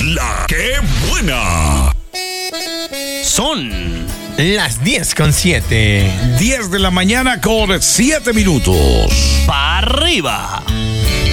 La ¡Qué buena! Son las 10:07. 10 de la mañana con 7 minutos. ¡Pa' arriba!